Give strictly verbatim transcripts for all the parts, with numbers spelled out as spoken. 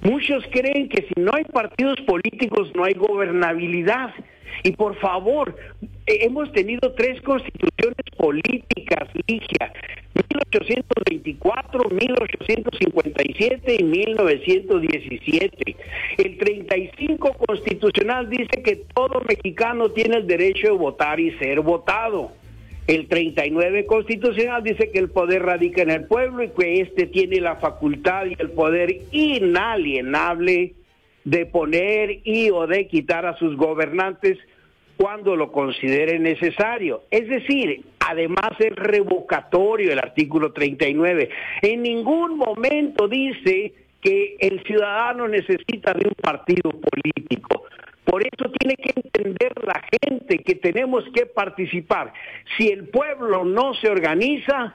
Muchos creen que si no hay partidos políticos no hay gobernabilidad. Y por favor, hemos tenido tres constituciones políticas, Ligia, mil ochocientos veinticuatro, mil ochocientos cincuenta y siete y mil novecientos diecisiete. El treinta y cinco constitucional dice que todo mexicano tiene el derecho de votar y ser votado. El treinta y nueve constitucional dice que el poder radica en el pueblo y que éste tiene la facultad y el poder inalienable de poner y o de quitar a sus gobernantes cuando lo considere necesario. Es decir, además es revocatorio el artículo treinta y nueve. En ningún momento dice que el ciudadano necesita de un partido político. Por eso tiene que entender la gente que tenemos que participar. Si el pueblo no se organiza,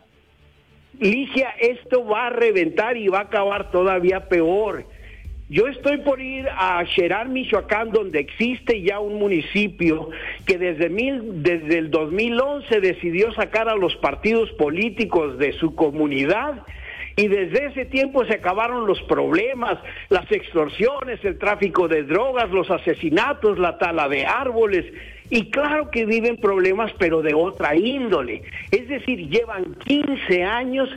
Ligia, esto va a reventar y va a acabar todavía peor. Yo estoy por ir a Xerán, Michoacán, donde existe ya un municipio que desde, mil, desde el dos mil once decidió sacar a los partidos políticos de su comunidad. Y desde ese tiempo se acabaron los problemas, las extorsiones, el tráfico de drogas, los asesinatos, la tala de árboles. Y claro que viven problemas, pero de otra índole. Es decir, llevan quince años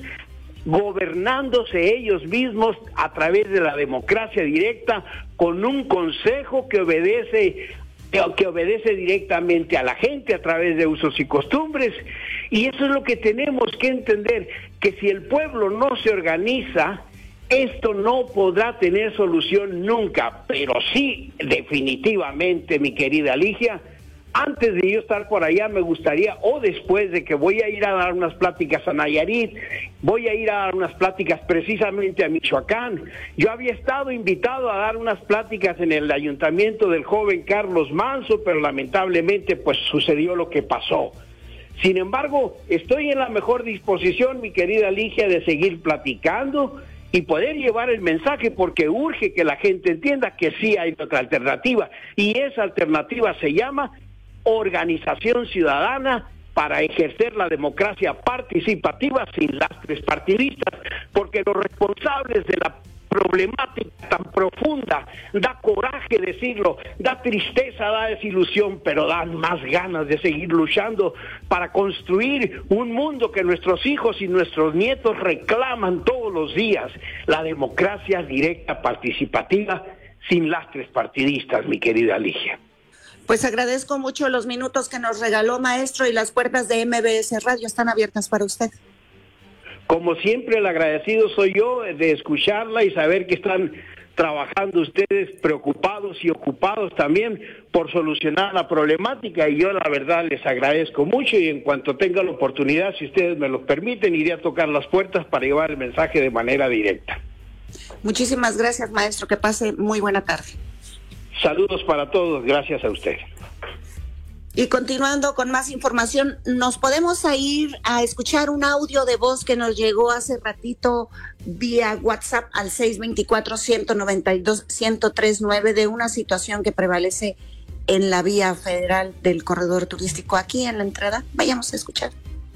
gobernándose ellos mismos a través de la democracia directa, con un consejo que obedece que obedece directamente a la gente a través de usos y costumbres. Y eso es lo que tenemos que entender, que si el pueblo no se organiza, esto no podrá tener solución nunca. Pero sí, definitivamente, mi querida Ligia, antes de yo estar por allá me gustaría, o después de que voy a ir a dar unas pláticas a Nayarit, voy a ir a dar unas pláticas precisamente a Michoacán. Yo había estado invitado a dar unas pláticas en el ayuntamiento del joven Carlos Manso, pero lamentablemente pues sucedió lo que pasó. Sin embargo, estoy en la mejor disposición, mi querida Ligia, de seguir platicando y poder llevar el mensaje, porque urge que la gente entienda que sí hay otra alternativa, y esa alternativa se llama organización ciudadana para ejercer la democracia participativa sin lastres partidistas, porque los responsables de la problemática tan profunda, da coraje decirlo, da tristeza, da desilusión, pero dan más ganas de seguir luchando para construir un mundo que nuestros hijos y nuestros nietos reclaman todos los días, la democracia directa participativa sin lastres partidistas, mi querida Ligia. Pues agradezco mucho los minutos que nos regaló, maestro, y las puertas de M B S Radio están abiertas para usted. Como siempre, el agradecido soy yo de escucharla y saber que están trabajando ustedes preocupados y ocupados también por solucionar la problemática, y yo la verdad les agradezco mucho, y en cuanto tenga la oportunidad, si ustedes me lo permiten, iré a tocar las puertas para llevar el mensaje de manera directa. Muchísimas gracias, maestro, que pase muy buena tarde. Saludos para todos, gracias a usted. Y continuando con más información, nos podemos ir a escuchar un audio de voz que nos llegó hace ratito vía WhatsApp al seis dos cuatro, uno nueve dos, uno cero tres nueve de una situación que prevalece en la vía federal del corredor turístico aquí en la entrada. Vayamos a escuchar.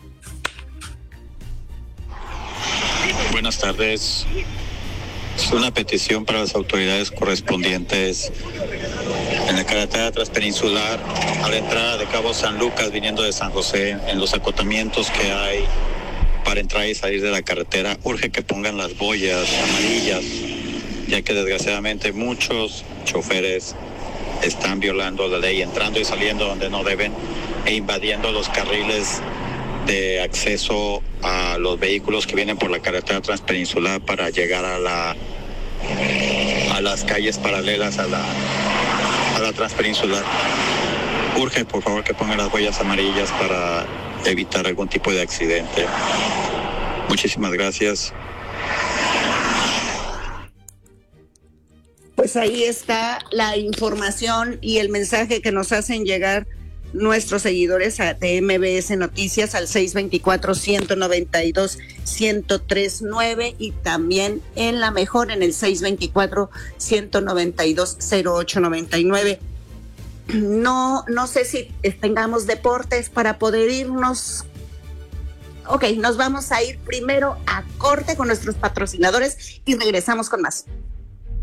Buenas tardes. Es una petición para las autoridades correspondientes en la carretera transpeninsular a la entrada de Cabo San Lucas viniendo de San José, en los acotamientos que hay para entrar y salir de la carretera. Urge que pongan las boyas amarillas, ya que desgraciadamente muchos choferes están violando la ley, entrando y saliendo donde no deben e invadiendo los carriles de acceso a los vehículos que vienen por la carretera transpeninsular para llegar a la a las calles paralelas a la a la transpeninsular. Urge, por favor, que pongan las huellas amarillas para evitar algún tipo de accidente. Muchísimas gracias. Pues ahí está la información y el mensaje que nos hacen llegar nuestros seguidores de M B S Noticias al seis dos cuatro, uno nueve dos, uno cero tres nueve y también en la mejor en el seis dos cuatro, uno nueve dos, cero ocho nueve nueve. No, no sé si tengamos deportes para poder irnos. Ok, nos vamos a ir primero a corte con nuestros patrocinadores y regresamos con más.